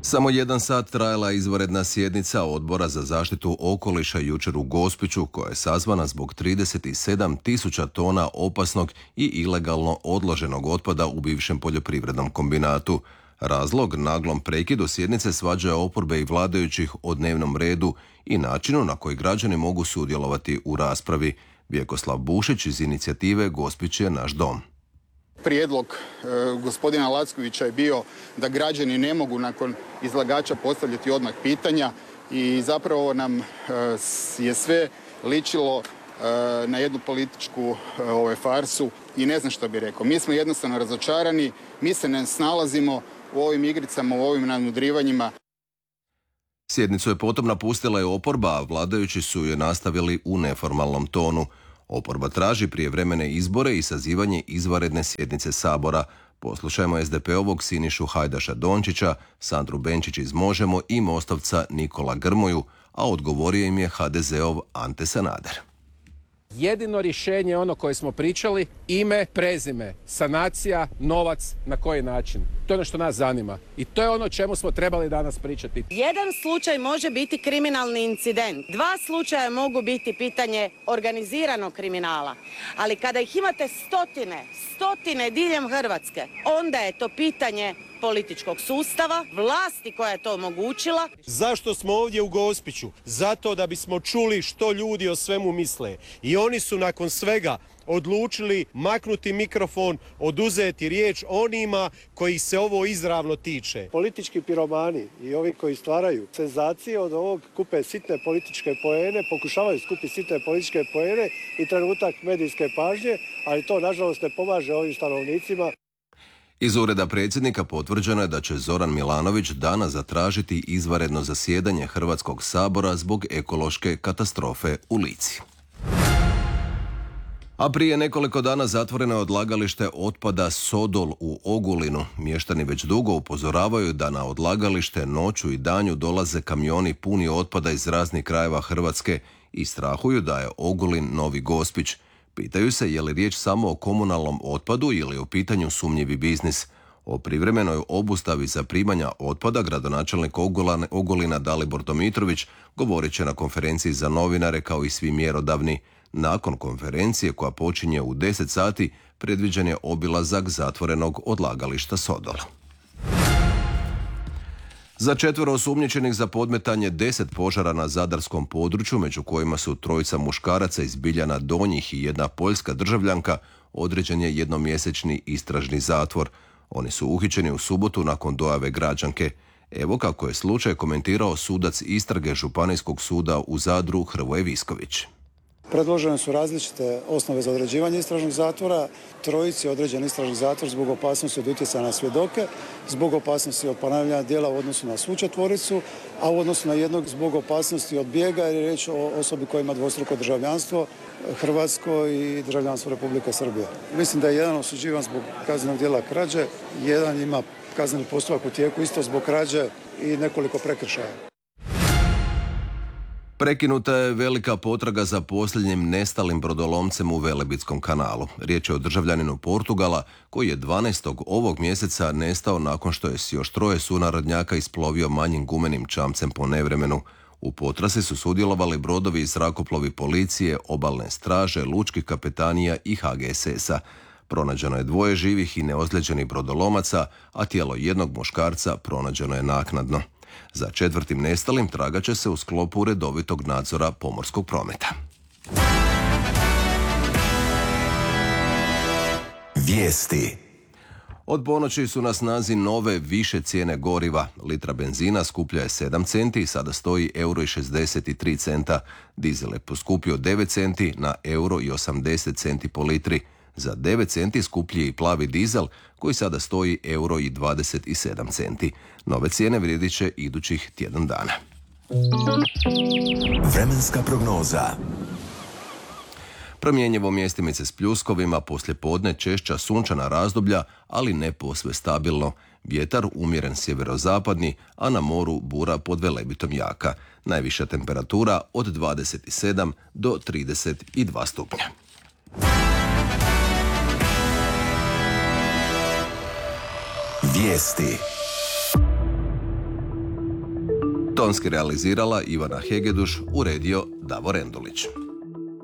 Samo 1 sat trajala je izvanredna sjednica Odbora za zaštitu okoliša jučer u Gospiću, koja je sazvana zbog 37.000 tona opasnog i ilegalno odloženog otpada u bivšem poljoprivrednom kombinatu. Razlog naglom prekidu sjednice svađa oporbe i vladajućih o dnevnom redu i načinu na koji građani mogu sudjelovati u raspravi. Vjekoslav Bušić iz inicijative Gospić je naš dom. Prijedlog gospodina Lackovića je bio da građani ne mogu nakon izlagača postavljati odmah pitanja i zapravo nam je sve ličilo na jednu političku farsu i ne znam što bih rekao. Mi smo jednostavno razočarani, mi se ne snalazimo u ovim igricama, u ovim nadmudrivanjima. Sjednicu je potom napustila i oporba, a vladajući su je nastavili u neformalnom tonu. Oporba traži prijevremene izbore i sazivanje izvanredne sjednice Sabora. Poslušajmo SDP-ovog Sinišu Hajdaša Dončića, Sandru Benčić iz Možemo i Mostovca Nikola Grmoju, a odgovorio im je HDZ-ov Ante Sanader. Jedino rješenje je ono koje smo pričali, ime, prezime, sanacija, novac, na koji način. To je ono što nas zanima i to je ono o čemu smo trebali danas pričati. Jedan slučaj može biti kriminalni incident, 2 slučaja mogu biti pitanje organiziranog kriminala, ali kada ih imate stotine diljem Hrvatske, onda je to pitanje političkog sustava, vlasti koja je to omogućila. Zašto smo ovdje u Gospiću? Zato da bismo čuli što ljudi o svemu misle. I oni su nakon svega odlučili maknuti mikrofon, oduzeti riječ onima koji se ovo izravno tiče. Politički piromani i ovi koji stvaraju senzacije od ovog kupe sitne političke poene, pokušavaju skupiti sitne političke poene i trenutak medijske pažnje, ali to nažalost ne pomaže ovim stanovnicima. Iz ureda predsjednika potvrđeno je da će Zoran Milanović danas zatražiti izvanredno zasjedanje Hrvatskog sabora zbog ekološke katastrofe u Lici. A prije nekoliko dana zatvoreno je odlagalište otpada Sodol u Ogulinu. Mještani već dugo upozoravaju da na odlagalište noću i danju dolaze kamioni puni otpada iz raznih krajeva Hrvatske i strahuju da je Ogulin novi Gospić. Pitaju se je li riječ samo o komunalnom otpadu ili u pitanju sumnjivi biznis. O privremenoj obustavi zaprimanja otpada gradonačelnik Ogulina Dalibor Domitrović govorit će na konferenciji za novinare kao i svi mjerodavni. Nakon konferencije koja počinje u 10 sati predviđen je obilazak zatvorenog odlagališta Sodola. Za 4 osumnjičenih za podmetanje 10 požara na zadarskom području, među kojima su 3 muškaraca iz Biljana Donjih i 1 poljska državljanka, određen je jednomjesečni istražni zatvor. Oni su uhićeni u subotu nakon dojave građanke. Evo kako je slučaj komentirao sudac istrage Županijskog suda u Zadru Hrvoje Visković. Predložene su različite osnove za određivanje istražnog zatvora. 3 je određen istražni zatvor zbog opasnosti od utjecaja na svjedoke, zbog opasnosti od ponavljanja djela u odnosu na svu 4, a u odnosu na jednog zbog opasnosti od bijega, jer je riječ o osobi koja ima dvostruko državljanstvo, hrvatsko i državljanstvo Republike Srbije. Mislim da je jedan osuđivan zbog kaznenog djela krađe, jedan ima kazneni postupak u tijeku isto zbog krađe i nekoliko prekršaja. Prekinuta je velika potraga za posljednjim nestalim brodolomcem u Velebitskom kanalu. Riječ je o državljaninu Portugala koji je 12. ovog mjeseca nestao nakon što je s još 3 sunarodnjaka isplovio manjim gumenim čamcem po nevremenu. U potrasi su sudjelovali brodovi i zrakoplovi policije, obalne straže, lučkih kapetanija i HGSS-a. Pronađeno je 2 živih i neozlijeđenih brodolomaca, a tijelo jednog muškarca pronađeno je naknadno. Za 4. nestalim tragat će se u sklopu redovitog nadzora pomorskog prometa. Vijesti. Od ponoći su na snazi nove više cijene goriva. Litra benzina skuplja je 7 centi i sada stoji €63. Dizel je poskupio 9 centi na €80 centi po litri. Za 9 centi skuplji je i plavi dizel koji sada stoji €27 centi. Nove cijene vrijedit će idućih tjedan dana. Vremenska prognoza. Promjenjivo mjestimice s pljuskovima, poslijepodne češća sunčana razdoblja, ali ne posve stabilno. Vjetar umjeren sjeverozapadni, a na moru bura pod Velebitom jaka. Najviša temperatura od 27 do 32 stupnja. Vijesti. Tonski realizirala Ivana Hegeduš, uredio Davor Endulić.